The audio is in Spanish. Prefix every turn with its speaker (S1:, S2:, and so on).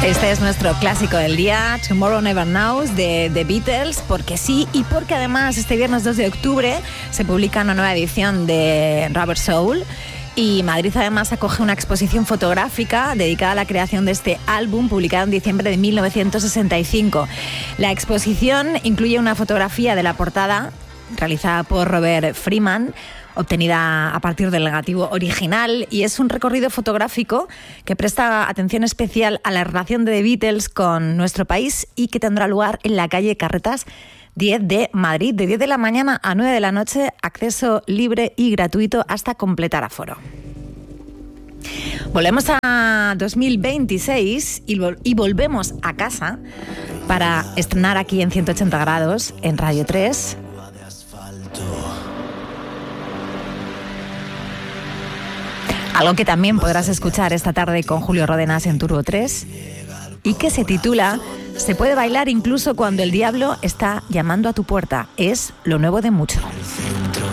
S1: Este es nuestro clásico del día, Tomorrow Never Knows, de The Beatles, porque sí y porque además este viernes 2 de octubre se publica una nueva edición de Rubber Soul y Madrid además acoge una exposición fotográfica dedicada a la creación de este álbum, publicado en diciembre de 1965. La exposición incluye una fotografía de la portada realizada por Robert Freeman, obtenida a partir del negativo original, y es un recorrido fotográfico que presta atención especial a la relación de The Beatles con nuestro país y que tendrá lugar en la calle Carretas 10 de Madrid, de 10 de la mañana a 9 de la noche, acceso libre y gratuito hasta completar aforo. Volvemos a 2026 y volvemos a casa para estrenar aquí en 180 grados en Radio 3 algo que también podrás escuchar esta tarde con Julio Ródenas en Turbo 3 y que se titula Se puede bailar incluso cuando el diablo está llamando a tu puerta. Es lo nuevo de Mucho.